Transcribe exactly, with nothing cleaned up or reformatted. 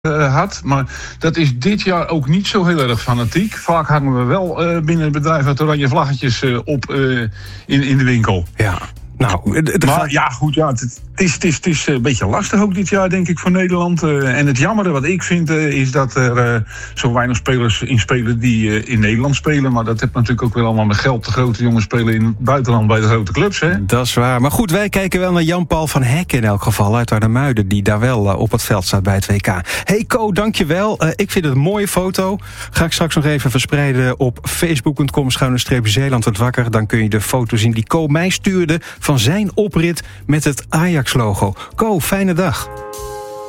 Uh, had. Maar dat is dit jaar ook niet zo heel erg fanatiek. Vaak hangen we wel uh, binnen het bedrijf wat oranje vlaggetjes uh, op uh, in, in de winkel. Ja. Nou, het, het maar gaat... ja, goed, ja, het, het, is, het, is, het is een beetje lastig ook dit jaar, denk ik, voor Nederland. Uh, en het jammere wat ik vind, uh, is dat er uh, zo weinig spelers in spelen die uh, in Nederland spelen. Maar dat heeft natuurlijk ook weer allemaal met geld. De grote jongens spelen in het buitenland bij de grote clubs, hè? Dat is waar. Maar goed, wij kijken wel naar Jan-Paul van Hek in elk geval, uit Arnhemuiden, die daar wel uh, op het veld staat bij het W K. Hey Co, dankjewel. Uh, ik vind het een mooie foto. Ga ik straks nog even verspreiden op facebook punt com schuine streep Zeeland wordt wakker. Dan kun je de foto zien die Co mij stuurde van zijn oprit met het Ajax-logo. Co, fijne dag.